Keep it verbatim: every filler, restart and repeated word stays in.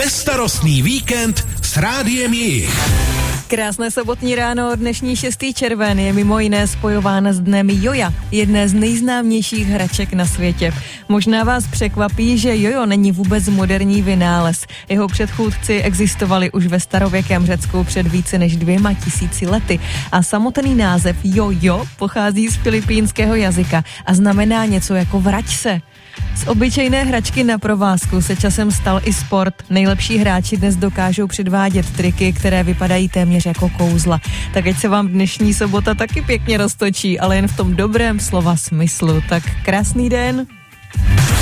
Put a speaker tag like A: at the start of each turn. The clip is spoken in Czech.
A: Bezstarostný víkend s Rádiem Jich.
B: Krásné sobotní ráno, dnešní šestý červen je mimo jiné spojován s dnem joja, jedné z nejznámějších hraček na světě. Možná vás překvapí, že jojo není vůbec moderní vynález. Jeho předchůdci existovali už ve starověkém Řecku před více než dvěma tisíci lety a samotný název jojo pochází z filipínského jazyka a znamená něco jako vrať se. Z obyčejné hračky na provázku se časem stal i sport. Nejlepší hráči dnes dokážou předvádět triky, které vypadají téměř jako kouzla. Tak ať se vám dnešní sobota taky pěkně roztočí, ale jen v tom dobrém slova smyslu. Tak krásný den.